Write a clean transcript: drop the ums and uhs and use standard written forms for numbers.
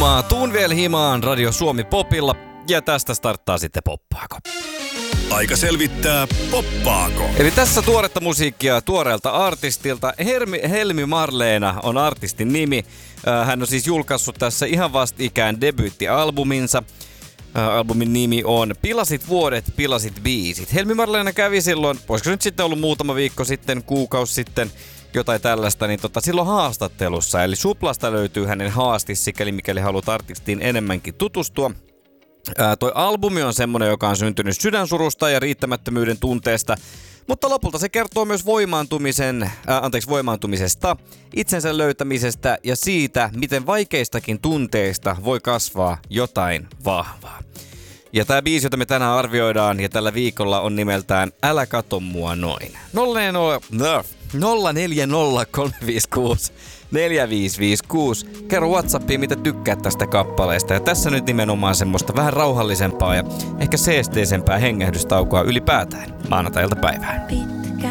kuuntelemaan Tuun vielä himaan Radio Suomi Popilla ja tästä starttaa sitten Poppaako. Aika selvittää Poppaako. Eli tässä tuoretta musiikkia tuoreelta artistilta. Helmi Marleena on artistin nimi. Hän on siis julkaissut tässä ihan vastikään debyyttialbuminsa. Albumin nimi on Pilasit vuodet, pilasit biisit. Helmi Marleena kävi silloin, olisiko nyt sitten ollut muutama viikko sitten, kuukausi sitten, jotain tällaista, niin silloin haastattelussa. Eli Suplasta löytyy hänen haastis, sikäli mikäli haluat artistiin enemmänkin tutustua. Toi albumi on semmonen, joka on syntynyt sydänsurusta ja riittämättömyyden tunteesta, mutta lopulta se kertoo myös voimaantumisesta, itsensä löytämisestä ja siitä, miten vaikeistakin tunteista voi kasvaa jotain vahvaa. Ja tää biisi, jota me tänään arvioidaan ja tällä viikolla on nimeltään Älä kato mua noin. 0403564556. Kerro WhatsAppiin, mitä tykkäät tästä kappaleesta. Ja tässä nyt nimenomaan semmoista vähän rauhallisempaa ja ehkä seesteisempää hengähdystaukoa ylipäätään maanantai-iltapäivään.